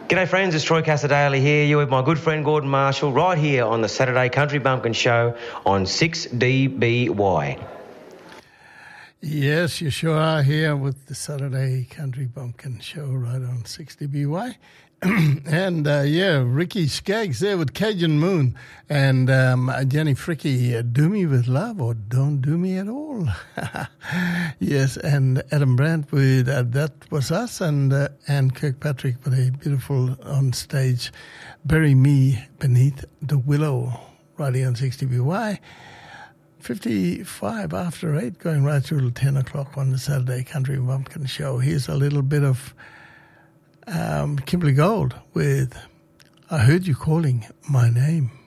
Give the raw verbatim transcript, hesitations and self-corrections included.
G'day friends, it's Troy Casadale here. You're with my good friend Gordon Marshall right here on the Saturday Country Bumpkin Show on six D B Y. Yes, you sure are here with the Saturday Country Bumpkin Show right on six D B Y. and, uh, yeah, Ricky Skaggs there with Cajun Moon. And um, Jenny Fricky, uh, Do Me With Love or Don't Do Me At All. Yes, and Adam Brandt with uh, That Was Us, and uh, Anne Kirkpatrick with a beautiful on-stage Bury Me Beneath the Willow, right here on six D B Y. fifty-five after eight, going right through till ten o'clock on the Saturday Country Bumpkin Show. Here's a little bit of um, Kimberly Gold with I Heard You Calling My Name.